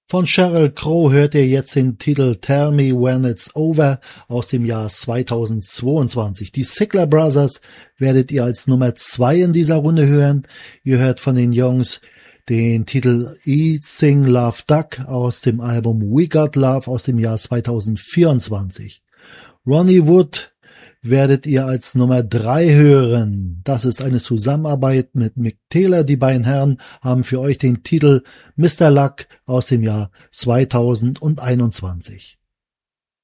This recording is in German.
Von Sheryl Crow hört ihr jetzt den Titel Tell Me When It's Over aus dem Jahr 2022. Die Sickler Brothers werdet ihr als Nummer 2 in dieser Runde hören. Ihr hört von den Jungs den Titel Eat, Sing, Love, Duck aus dem Album We Got Love aus dem Jahr 2024. Ronnie Wood werdet ihr als Nummer 3 hören. Das ist eine Zusammenarbeit mit Mick Taylor. Die beiden Herren haben für euch den Titel Mr. Luck aus dem Jahr 2021.